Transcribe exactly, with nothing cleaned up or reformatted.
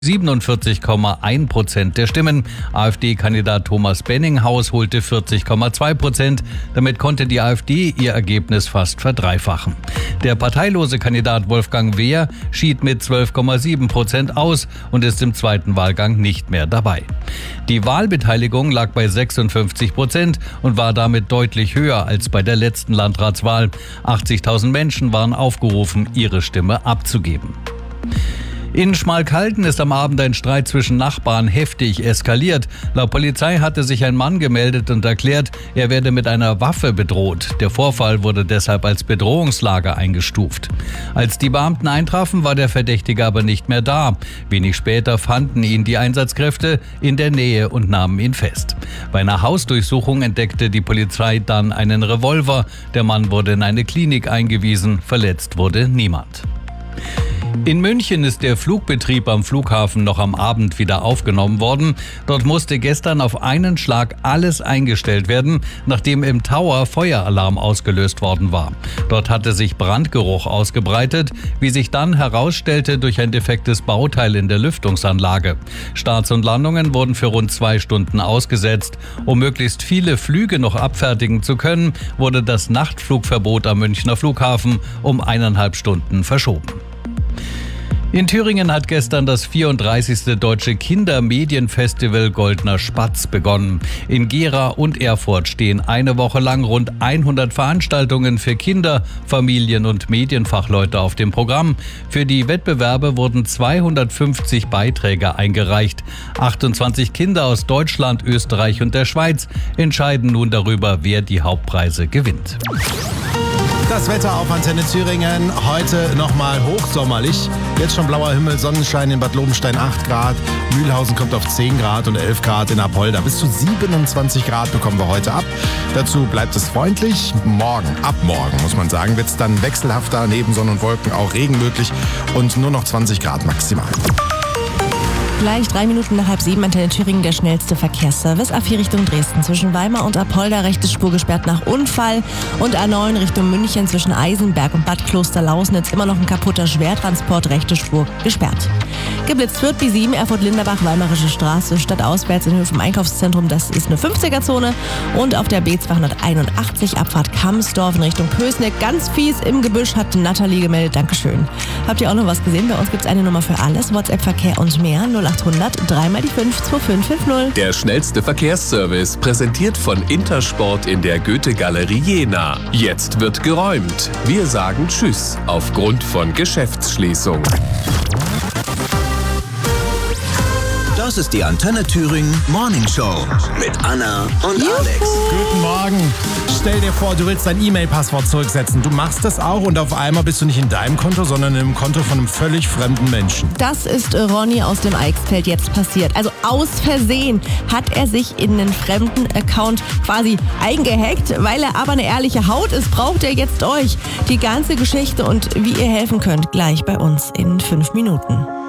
siebenundvierzig Komma eins Prozent der Stimmen. AfD-Kandidat Thomas Benninghaus holte vierzig Komma zwei Prozent. Damit konnte die AfD ihr Ergebnis fast verdreifachen. Der parteilose Kandidat Wolfgang Wehr schied mit zwölf Komma sieben Prozent aus und ist im zweiten Wahlgang nicht mehr dabei. Die Wahlbeteiligung lag bei sechsundfünfzig Prozent und war damit deutlich höher als bei der letzten Landratswahl. achtzigtausend Menschen waren aufgerufen, ihre Stimme abzugeben. In Schmalkalden ist am Abend ein Streit zwischen Nachbarn heftig eskaliert. Laut Polizei hatte sich ein Mann gemeldet und erklärt, er werde mit einer Waffe bedroht. Der Vorfall wurde deshalb als Bedrohungslage eingestuft. Als die Beamten eintrafen, war der Verdächtige aber nicht mehr da. Wenig später fanden ihn die Einsatzkräfte in der Nähe und nahmen ihn fest. Bei einer Hausdurchsuchung entdeckte die Polizei dann einen Revolver. Der Mann wurde in eine Klinik eingewiesen. Verletzt wurde niemand. In München ist der Flugbetrieb am Flughafen noch am Abend wieder aufgenommen worden. Dort musste gestern auf einen Schlag alles eingestellt werden, nachdem im Tower Feueralarm ausgelöst worden war. Dort hatte sich Brandgeruch ausgebreitet, wie sich dann herausstellte durch ein defektes Bauteil in der Lüftungsanlage. Starts und Landungen wurden für rund zwei Stunden ausgesetzt. Um möglichst viele Flüge noch abfertigen zu können, wurde das Nachtflugverbot am Münchner Flughafen um eineinhalb Stunden verschoben. In Thüringen hat gestern das vierunddreißigste Deutsche Kindermedienfestival Goldener Spatz begonnen. In Gera und Erfurt stehen eine Woche lang rund hundert Veranstaltungen für Kinder, Familien und Medienfachleute auf dem Programm. Für die Wettbewerbe wurden zweihundertfünfzig Beiträge eingereicht. achtundzwanzig Kinder aus Deutschland, Österreich und der Schweiz entscheiden nun darüber, wer die Hauptpreise gewinnt. Das Wetter auf Antenne Thüringen, heute nochmal hochsommerlich. Jetzt schon blauer Himmel, Sonnenschein in Bad Lobenstein acht Grad. Mühlhausen kommt auf zehn Grad und elf Grad in Apolda. Bis zu siebenundzwanzig Grad bekommen wir heute ab. Dazu bleibt es freundlich. Morgen, ab morgen muss man sagen, wird es dann wechselhafter, neben Sonne und Wolken auch Regen möglich und nur noch zwanzig Grad maximal. Gleich drei Minuten nach halb sieben, Antenne Thüringen, der schnellste Verkehrsservice. A vier Richtung Dresden zwischen Weimar und Apolda, rechte Spur gesperrt nach Unfall. Und A neun Richtung München zwischen Eisenberg und Bad Kloster-Lausnitz immer noch ein kaputter Schwertransport, rechte Spur gesperrt. Geblitzt wird B sieben, Erfurt-Linderbach, Weimarische Straße, stadtauswärts in Höhe vom Einkaufszentrum. Das ist eine fünfziger-Zone. Und auf der B zweihunderteinundachtzig, Abfahrt Kamsdorf in Richtung Pößneck. Ganz fies im Gebüsch, hat Nathalie gemeldet. Dankeschön. Habt ihr auch noch was gesehen? Bei uns gibt es eine Nummer für alles. WhatsApp-Verkehr und mehr. null achthundert, dreimal die fünf, zwei fünf fünf null. Der schnellste Verkehrsservice, präsentiert von Intersport in der Goethe-Galerie Jena. Jetzt wird geräumt. Wir sagen Tschüss aufgrund von Geschäftsschließung. Das ist die Antenne Thüringen Morning Show mit Anna und Juhu. Alex. Guten Morgen. Stell dir vor, du willst dein E-Mail-Passwort zurücksetzen. Du machst das auch und auf einmal bist du nicht in deinem Konto, sondern im Konto von einem völlig fremden Menschen. Das ist Ronny aus dem Eichsfeld jetzt passiert. Also aus Versehen hat er sich in einen fremden Account quasi eingehackt. Weil er aber eine ehrliche Haut ist, braucht er jetzt euch. Die ganze Geschichte und wie ihr helfen könnt, gleich bei uns in fünf Minuten.